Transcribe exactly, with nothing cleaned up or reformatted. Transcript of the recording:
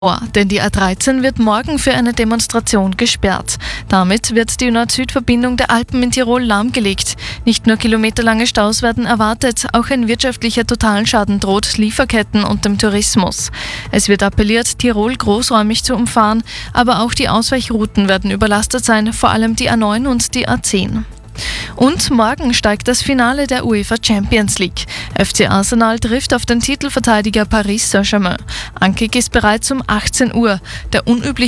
Denn die A dreizehn wird morgen für eine Demonstration gesperrt. Damit wird die Nord-Süd-Verbindung der Alpen in Tirol lahmgelegt. Nicht nur kilometerlange Staus werden erwartet, auch ein wirtschaftlicher Totalschaden droht Lieferketten und dem Tourismus. Es wird appelliert, Tirol großräumig zu umfahren, aber auch die Ausweichrouten werden überlastet sein, vor allem die A neun und die A zehn. Und morgen steigt das Finale der UEFA Champions League. F C Arsenal trifft auf den Titelverteidiger Paris Saint-Germain. Ankick ist bereits um achtzehn Uhr. Der unübliche